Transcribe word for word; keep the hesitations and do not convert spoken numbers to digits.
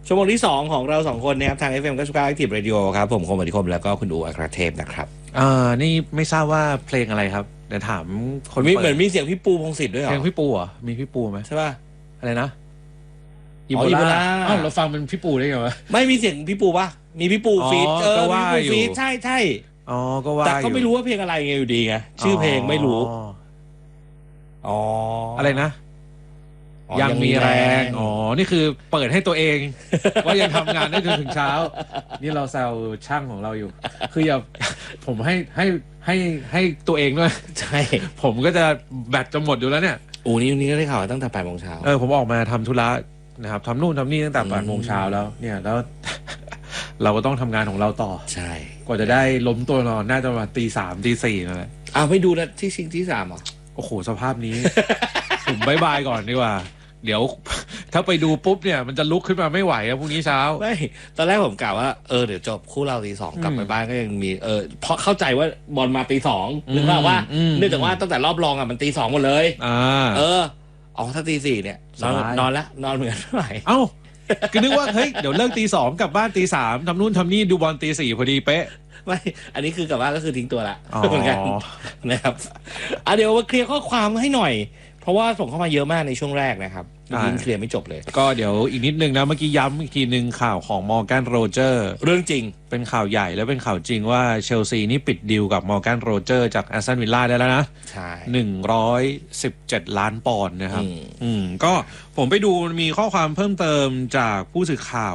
ชั่วโมงที่สองของเราสองคนนะครับทาง เอฟ เอ็ม เก้าสิบเก้า Active Radio ครับผมคมอธิคมแล้วก็คุณอูอัครเทพนะครับอ่านี่ไม่ทราบว่าเพลงอะไรครับเดี๋ยวถามคนมีเหมือนมีเสียงพี่ปูพงษ์สิทธิ์ด้วยเหรอเพลงพี่ปูเหรอมีพี่ปูไหมใช่ป่ะอะไรนะอีโบลาอ้าวเราฟังเป็นพี่ปูได้ไงวะไม่มีเสียงพี่ปูป่ะมีพี่ปูฟีดเออพี่ปูฟีดใช่ใช่อ๋อก็ว่าแต่ก็ไม่รู้ว่าเพลงอะไรไงอยู่ดีไงชื่อเพลงไม่รู้อ๋ออะไรนะยังมีแรงอ๋อนี่คือเปิดให้ตัวเองว่ายังทำงานได้จนถึงเช้านี่เราแซวช่างของเราอยู่คืออย่าผมให้ให้ให้ให้ตัวเองด้วยใช่ผมก็จะแบตจะหมดอยู่แล้วเนี่ยโอ้นี่นี่ก็ได้ข่าวตั้งแต่แปดโมงเช้าเออผมออกมาทำธุระนะครับทำนู่นทำนี่ตั้งแต่แปดโมงเช้าแล้วเนี่ยแล้วเราก็ต้องทำงานของเราต่อใช่กว่าจะได้ล้มตัวนอนน่าจะประมาณตีสามตีสี่นั่นแหละอ้าวไม่ดูนะที่ชิงที่สามอ่ะโอ้โหสภาพนี้ ผมบายบายก่อนดีกว่าเดี๋ยวถ้าไปดูปุ๊บเนี่ยมันจะลุกขึ้นมาไม่ไหวอะพรุ่งนี้เช้าไม่ตอนแรกผมกล่าวว่าเออเดี๋ยวจบคู่เราตีสองกลับไปบ้านก็ยังมีเออเพราะเข้าใจว่าบอลมาตีสองนึกว่าว่าเนื่องจากว่าตั้งแต่รอบรองอ่ะมันตีสองหมดเลยอ่าเอออ๋อถ้าตีสี่เนี่ยนอนนอนแล้วนอนเหมือนเท่าไหร่เอ้าก็นึกว่าเฮ้ยเดี๋ยวเลิกตีสองกลับบ้านตีสามทำนู่นทำนี่ดูบอลตีสี่พอดีเป๊ะไม่อันนี้คือกลับบ้านก็คือทิ้งตัวละเหมือนกันนะครับอ่ะเดี๋ยวมาเคลียร์ข้อความให้หน่อยเพราะว่าส่งเข้ามาเยอะมากในช่วงแรกนะครับยิงเคลียร์ไม่จบเลยก็เดี๋ยวอีกนิดนึงนะเมื่อกี้ย้ำอีกทีนึงข่าวของมอร์แกนโรเจอร์เรื่องจริงเป็นข่าวใหญ่และเป็นข่าวจริงว่าเชลซีนี่ปิดดีลกับมอร์แกนโรเจอร์จากแอสตันวิลล่าได้แล้วนะใช่หนึ่งร้อยสิบเจ็ดล้านปอนด์นะครับอืมก็ผมไปดูมีข้อความเพิ่มเติมจากผู้สื่อข่าว